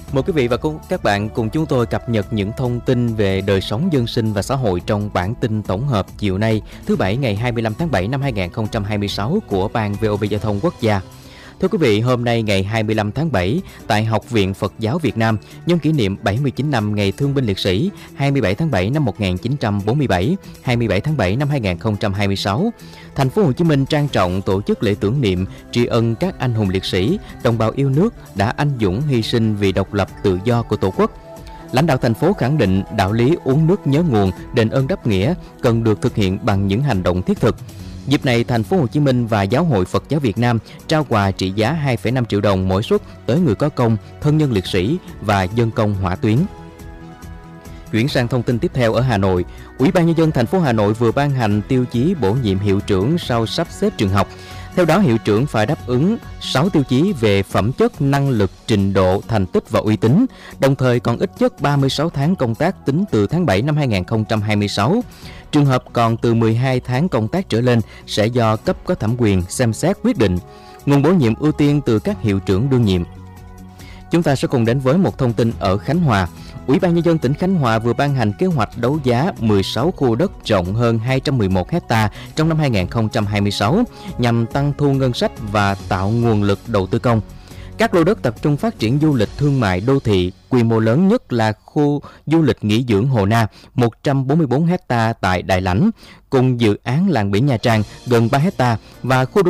Mời quý vị và các bạn cùng chúng tôi cập nhật những thông tin về đời sống dân sinh và xã hội trong bản tin tổng hợp chiều nay, thứ Bảy ngày 25 tháng 7 năm 2026 của Ban VOV Giao thông Quốc gia. Thưa quý vị, hôm nay ngày 25 tháng 7, tại Học viện Phật giáo Việt Nam, nhân kỷ niệm 79 năm Ngày Thương binh Liệt sĩ 27 tháng 7 năm 1947, 27 tháng 7 năm 2026, thành phố Hồ Chí Minh trang trọng tổ chức lễ tưởng niệm tri ân các anh hùng liệt sĩ, đồng bào yêu nước đã anh dũng hy sinh vì độc lập tự do của Tổ quốc. Lãnh đạo thành phố khẳng định đạo lý uống nước nhớ nguồn, đền ơn đáp nghĩa cần được thực hiện bằng những hành động thiết thực. Dịp này, thành phố Hồ Chí Minh và Giáo hội Phật giáo Việt Nam trao quà trị giá 2,5 triệu đồng mỗi suất tới người có công, thân nhân liệt sĩ và dân công hỏa tuyến. Chuyển sang thông tin tiếp theo ở Hà Nội, Ủy ban Nhân dân thành phố Hà Nội vừa ban hành tiêu chí bổ nhiệm hiệu trưởng sau sắp xếp trường học. Theo đó, hiệu trưởng phải đáp ứng 6 tiêu chí về phẩm chất, năng lực, trình độ, thành tích và uy tín, đồng thời còn ít nhất 36 tháng công tác tính từ tháng 7 năm 2026. Trường hợp còn từ 12 tháng công tác trở lên sẽ do cấp có thẩm quyền xem xét quyết định. Nguồn bổ nhiệm ưu tiên từ các hiệu trưởng đương nhiệm. Chúng ta sẽ cùng đến với một thông tin ở Khánh Hòa. Ủy ban Nhân dân tỉnh Khánh Hòa vừa ban hành kế hoạch đấu giá 16 khu đất rộng hơn 211 ha trong năm 2026 nhằm tăng thu ngân sách và tạo nguồn lực đầu tư công. Các lô đất tập trung phát triển du lịch thương mại đô thị, quy mô lớn nhất là khu du lịch nghỉ dưỡng Hồ Na, 144 ha tại Đại Lãnh, cùng dự án làng biển Nha Trang gần 3 ha và khu